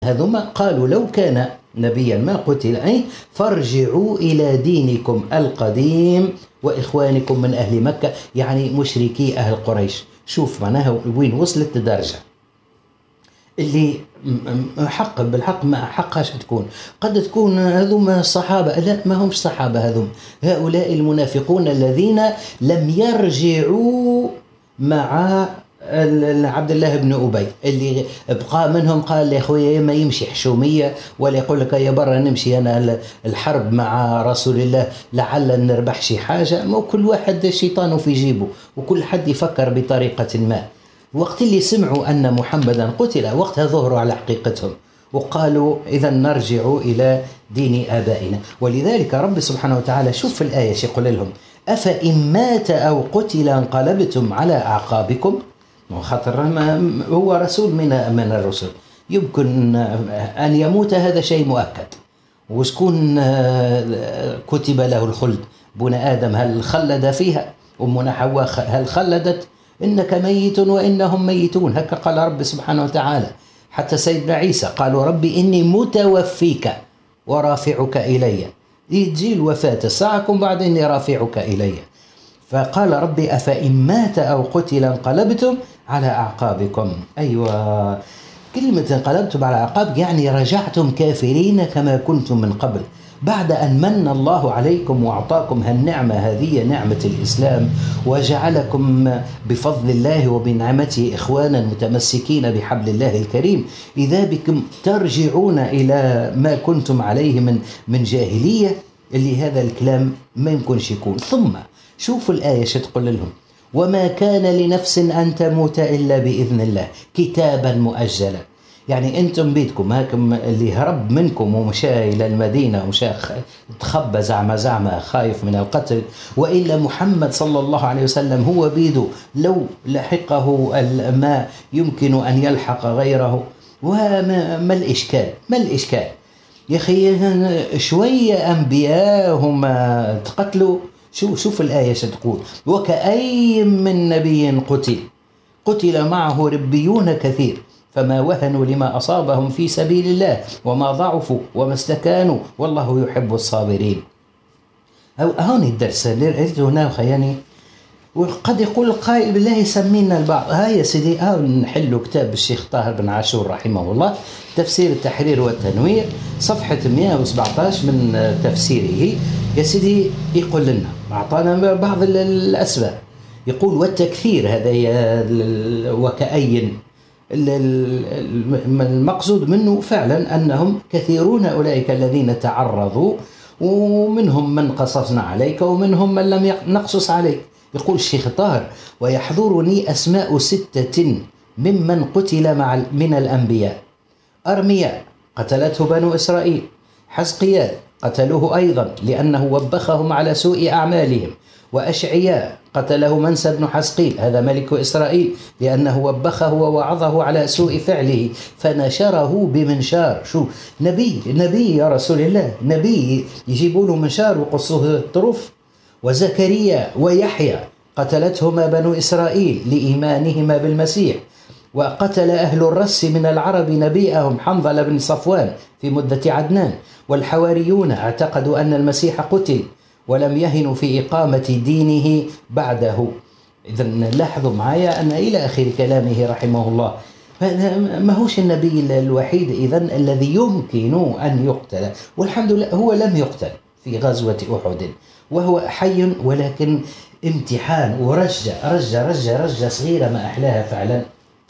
هذوما قالوا لو كان نبيا ما قتل، أي فارجعوا إلى دينكم القديم وإخوانكم من أهل مكة، يعني مشركي أهل قريش. شوف معناها وين وصلت الدرجة اللي حق بالحق ما حقهاش تكون. قد تكون هذوما صحابة، لا ما همش صحابة، هذوم هؤلاء المنافقون الذين لم يرجعوا مع عبد الله بن أبي، اللي بقى منهم قال يا أخويا ما يمشي حشومية ولا يقول لك يا برا نمشي أنا الحرب مع رسول الله لعل نربح شي حاجة. كل واحد شيطانه في جيبه وكل حد يفكر بطريقة ما. وقت اللي سمعوا أن محمدا قتل وقتها ظهروا على حقيقتهم وقالوا إذا نرجع إلى دين آبائنا. ولذلك رب سبحانه وتعالى شوف في الآية يقول لهم أفإن مات أو قتل انقلبتم على أعقابكم. خاطر هو رسول من الرسل، يمكن أن يموت، هذا شيء مؤكد. وشكون كتب له الخلد؟ بني آدم هل خلد فيها؟ أمنا حواء هل خلدت؟ إنك ميت وإنهم ميتون، هكا قال رب سبحانه وتعالى. حتى سيدنا عيسى قالوا ربي إني متوفيك ورافعك إلي، يجي الوفاة ساعكم بعد إني رافعك إلي. فقال ربي أفإن مات أو قتل انقلبتم على أعقابكم. أيوة، كلمة انقلبتم على أعقاب يعني رجعتم كافرين كما كنتم من قبل، بعد أن من الله عليكم وأعطاكم هالنعمة هذه، نعمة الإسلام، وجعلكم بفضل الله وبنعمته إخوانا متمسكين بحبل الله الكريم، إذا بكم ترجعون إلى ما كنتم عليه من جاهلية، اللي هذا الكلام ما يمكنش يكون. ثم شوفوا الآية تقول لهم وما كان لنفس أن تموت إلا بإذن الله كتابا مؤجلا. يعني أنتم بيتكم هاكم اللي هرب منكم ومشى إلى المدينة ومشى تخبى زعمة خايف من القتل، وإلا محمد صلى الله عليه وسلم هو بيده لو لحقه ما يمكن أن يلحق غيره. وما الإشكال؟ ما الإشكال يا أخي؟ شوية أنبياء هم تقتلوا. شوف الآية تقول وكأي من نبي قتل معه ربيون كثير فما وهنوا لما أصابهم في سبيل الله وما ضعفوا وما استكانوا والله يحب الصابرين. هون الدرس اللي رأيته هنا خياني. وقد يقول القائل بالله يسمينا البعض، هاي يا سيدي نحلوا كتاب الشيخ طاهر بن عاشور رحمه الله تفسير التحرير والتنوير صفحة 117 من تفسيره. يا سيدي يقول لنا أعطانا بعض الأسباب، يقول والتكثير هذا وكأين المقصود منه فعلا أنهم كثيرون أولئك الذين تعرضوا، ومنهم من قصصنا عليك ومنهم من لم نقصص عليك. يقول الشيخ طاهر ويحضرني أسماء 6 ممن قتل من الأنبياء: أرمياء قتلته بنو إسرائيل، حزقيال قتلوه أيضا لأنه وبخهم على سوء أعمالهم، وأشعياء قتله منسى بن حزقيل هذا ملك إسرائيل لأنه وبخه ووعظه على سوء فعله فنشره بمنشار. شو نبي يا رسول الله، نبي يجيبوا له منشار وقصوه الطرف. وزكريا ويحيى قتلتهما بنو إسرائيل لإيمانهما بالمسيح، وقتل أهل الرس من العرب نبيئهم حنظل بن صفوان في مدة عدنان. والحواريون اعتقدوا أن المسيح قتل ولم يهنوا في إقامة دينه بعده. إذن لاحظوا معايا أن إلى آخر كلامه رحمه الله ما هوش النبي الوحيد إذن الذي يمكن أن يقتل، والحمد لله هو لم يقتل في غزوة أحد وهو حي، ولكن امتحان ورجة صغيرة ما أحلاها فعلا.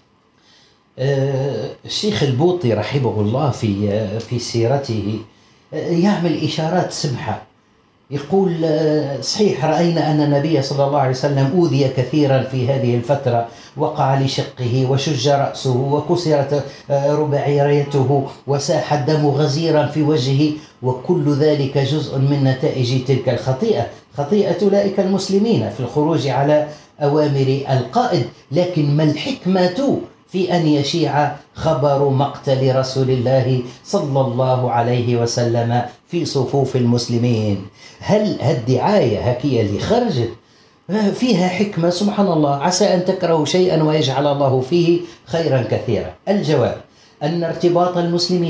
الشيخ البوطي رحمه الله في سيرته يعمل إشارات سمحة، يقول صحيح رأينا أن النبي صلى الله عليه وسلم أوذي كثيرا في هذه الفترة، وقع لشقه وشج رأسه وكسرت رباعيته وساح الدم غزيرا في وجهه، وكل ذلك جزء من نتائج تلك الخطيئة، خطيئة أولئك المسلمين في الخروج على أوامر القائد. لكن ما الحكمة في أن يشيع خبر مقتل رسول الله صلى الله عليه وسلم في صفوف المسلمين؟ هل الدعاية هكية اللي خرجت فيها حكمة؟ سبحان الله، عسى أن تكرهوا شيئا ويجعل الله فيه خيرا كثيرا. الجواب: أن ارتباط المسلمين